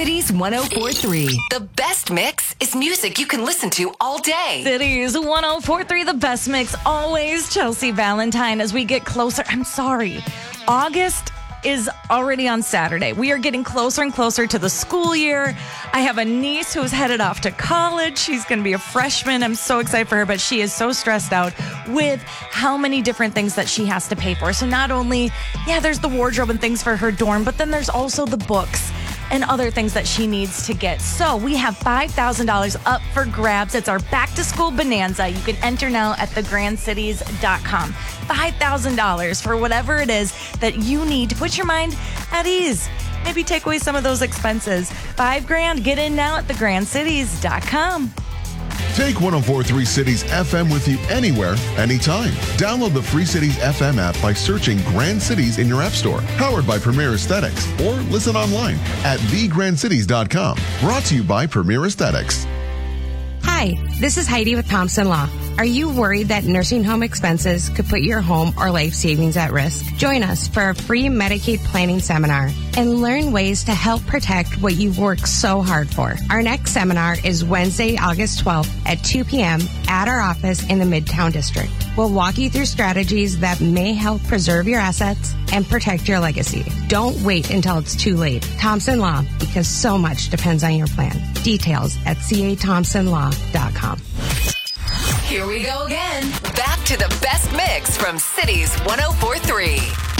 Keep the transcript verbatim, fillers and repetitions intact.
Cities one oh four point three. The best mix is music you can listen to all day. Cities one oh four point three, the best mix always. Chelsea Valentine, as we get closer. I'm sorry. August is already on Saturday. We are getting closer and closer to the school year. I have a niece who's headed off to college. She's going to be a freshman. I'm so excited for her, but she is so stressed out with how many different things that she has to pay for. So not only, yeah, there's the wardrobe and things for her dorm, but then there's also the books and other things that she needs to get. So we have five thousand dollars up for grabs. It's our back to school bonanza. You can enter now at the grand cities dot com. five thousand dollars for whatever it is that you need to put your mind at ease. Maybe take away some of those expenses. Five grand, get in now at the grand cities dot com. Take one oh four point three Cities F M with you anywhere, anytime. Download the free Cities F M app by searching Grand Cities in your app store. Powered by Premier Aesthetics. Or listen online at the grand cities dot com. Brought to you by Premier Aesthetics. Hi, this is Heidi with Thompson Law. Are you worried that nursing home expenses could put your home or life savings at risk? Join us for a free Medicaid planning seminar and learn ways to help protect what you've worked so hard for. Our next seminar is Wednesday, August twelfth at two p.m. at our office in the Midtown District. We'll walk you through strategies that may help preserve your assets and protect your legacy. Don't wait until it's too late. Thompson Law, because so much depends on your plan. Details at c a thompson law dot com. Here we go again. Back to the best mix from Cities one oh four point three.